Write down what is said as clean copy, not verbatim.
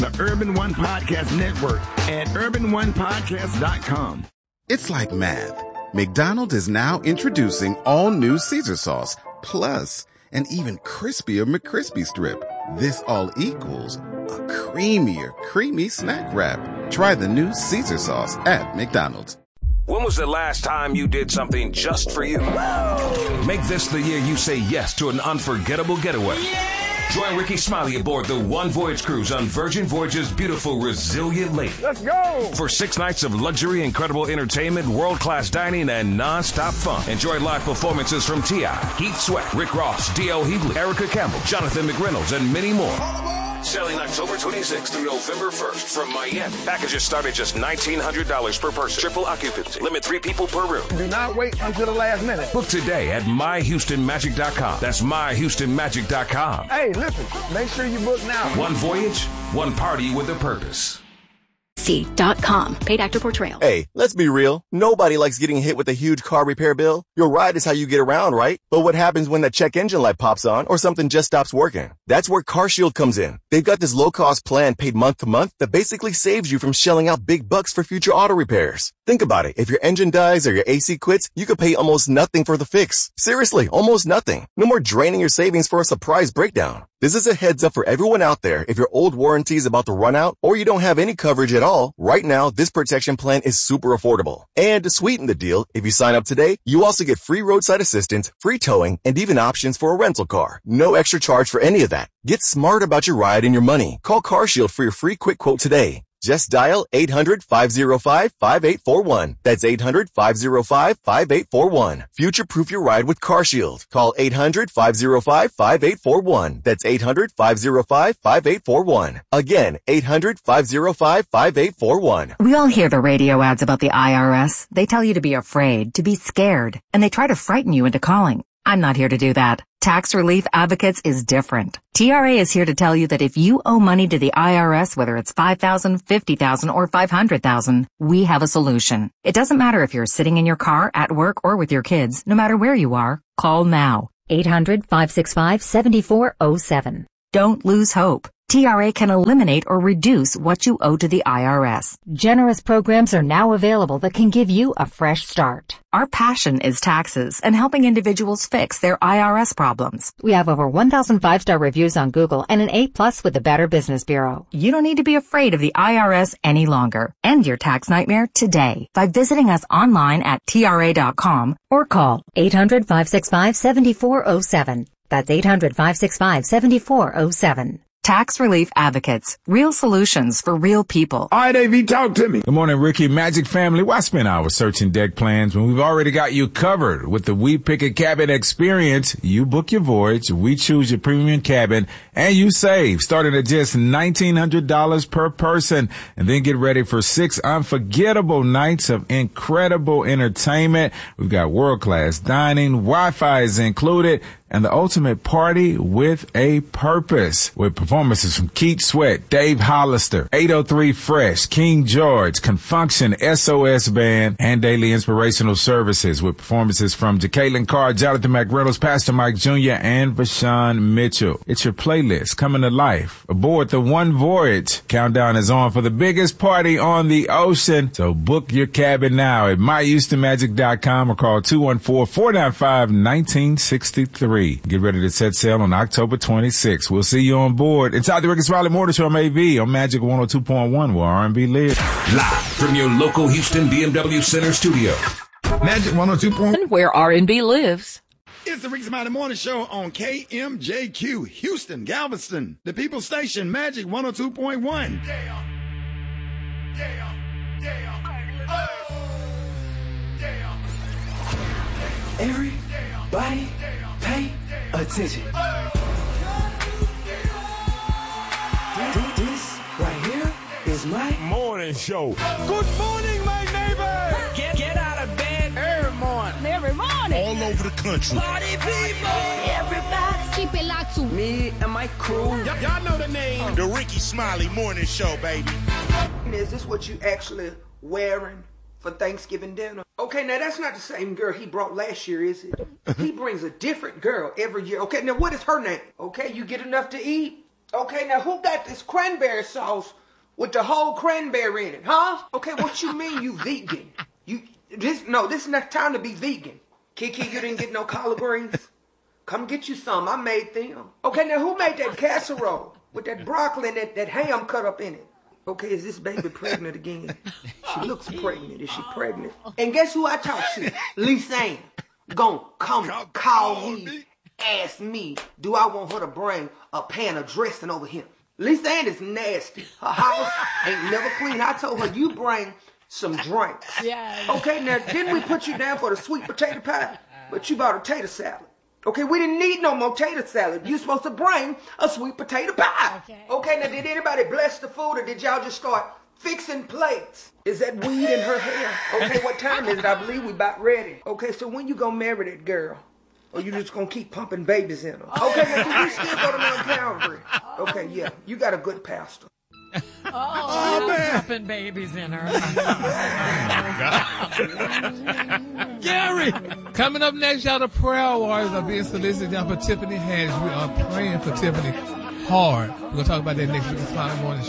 The Urban One Podcast Network at urbanonepodcast.com. It's like math. McDonald's is now introducing all new Caesar sauce, plus an even crispier McCrispy strip. This all equals a creamier, creamy snack wrap. Try the new Caesar sauce at McDonald's. When was the last time you did something just for you? Make this the year you say yes to an unforgettable getaway. Yeah! Join Ricky Smiley aboard the One Voyage cruise on Virgin Voyage's beautiful Resilient Lake. Let's go! For 6 nights of luxury, incredible entertainment, world-class dining, and non-stop fun. Enjoy live performances from T.I., Heath Sweat, Rick Ross, D.L. Hughley, Erica Campbell, Jonathan McReynolds, and many more. Selling October 26th through November 1st from Miami. Packages start at just $1,900 per person. Triple occupancy. Limit 3 people per room. Do not wait until the last minute. Book today at myhoustonmagic.com. That's myhoustonmagic.com. Hey, listen, make sure you book now. One voyage, one party with a purpose. C.com. Paid actor portrayal. Hey, let's be real. Nobody likes getting hit with a huge car repair bill. Your ride is how you get around, right? But what happens when that check engine light pops on or something just stops working? That's where CarShield comes in. They've got this low-cost plan paid month to month that basically saves you from shelling out big bucks for future auto repairs. Think about it. If your engine dies or your AC quits, you could pay almost nothing for the fix. Seriously, almost nothing. No more draining your savings for a surprise breakdown. This is a heads up for everyone out there. If your old warranty is about to run out or you don't have any coverage at all, right now, this protection plan is super affordable. And to sweeten the deal, if you sign up today, you also get free roadside assistance, free towing, and even options for a rental car. No extra charge for any of that. Get smart about your ride and your money. Call CarShield for your free quick quote today. Just dial 800-505-5841. That's 800-505-5841. Future-proof your ride with CarShield. Call 800-505-5841. That's 800-505-5841. Again, 800-505-5841. We all hear the radio ads about the IRS. They tell you to be afraid, to be scared, and they try to frighten you into calling. I'm not here to do that. Tax Relief Advocates is different. TRA is here to tell you that if you owe money to the IRS, whether it's $5,000, $50,000, or $500,000, we have a solution. It doesn't matter if you're sitting in your car, at work, or with your kids. No matter where you are, call now. 800-565-7407. Don't lose hope. TRA can eliminate or reduce what you owe to the IRS. Generous programs are now available that can give you a fresh start. Our passion is taxes and helping individuals fix their IRS problems. We have over 1,000 5-star reviews on Google and an A+ with the Better Business Bureau. You don't need to be afraid of the IRS any longer. End your tax nightmare today by visiting us online at TRA.com or call 800-565-7407. That's 800-565-7407. Tax Relief Advocates. Real solutions for real people. All right, AV, talk to me. Good morning, Ricky. Magic family. Why spend hours searching deck plans when we've already got you covered? With the We Pick a Cabin experience, you book your voyage, we choose your premium cabin, and you save, starting at just $1,900 per person. And then get ready for 6 unforgettable nights of incredible entertainment. We've got world-class dining, Wi-Fi is included, and the ultimate party with a purpose. With performances from Keith Sweat, Dave Hollister, 803 Fresh, King George, Confunction, SOS Band, and Daily Inspirational Services. With performances from Jacqueline Carr, Jonathan McReynolds, Pastor Mike Jr., and Vashawn Mitchell. It's your playlist coming to life. Aboard the One Voyage. Countdown is on for the biggest party on the ocean. So book your cabin now at myhoustonmagic.com or call 214-495-1963. Get ready to set sail on October 26th. We'll see you on board inside the Ricky Smiley Morning Show on AV on Magic 102.1 where R&B lives. Live from your local Houston BMW Center studio. Magic 102.1 Where R&B lives. It's the Ricky Smiley Morning Show on KMJQ, Houston, Galveston. The People Station, Magic 102.1. Yeah. Everybody pay attention. This right here is my morning show. Good morning, my neighbor. Get out of bed every morning. All over the country. Party people. Everybody. Keep it locked to Me and my crew. Y'all know the name. The Ricky Smiley Morning Show, baby. Is this what you actually wearing for Thanksgiving dinner? Okay, now that's not the same girl he brought last year, is it? He brings a different girl every year. Okay, now what is her name? Okay, you get enough to eat? Okay, now who got this cranberry sauce with the whole cranberry in it, huh? Okay, what you mean you vegan? This is not time to be vegan. Kiki, you didn't get no collard greens? Come get you some. I made them. Okay, now who made that casserole with that broccoli and that ham cut up in it? Okay, is this baby pregnant again? She looks pregnant. Is she pregnant? And guess who I talked to? Lisa Ann. Gonna come call me, ask me, do I want her to bring a pan of dressing over here? Lisa Ann is nasty. Her house ain't never clean. I told her, you bring some drinks. Yes. Okay, now didn't we put you down for the sweet potato pie? But you bought a tater salad. Okay, we didn't need no more tater salad. You're supposed to bring a sweet potato pie. Okay, now did anybody bless the food or did y'all just start fixing plates? Is that weed in her hair? Okay, what time is it? I believe we about ready. Okay, so when you gonna marry that girl? Or you just gonna keep pumping babies in her? Okay, now do you still go to Mount Calvary? Okay, yeah, you got a good pastor. Oh man. Pumping babies in her. Gary! Coming up next, y'all, the prayer warriors are being solicited down for Tiffany Haddish. We are praying for Tiffany hard. We're going to talk about that next week on Smiley Morning Show.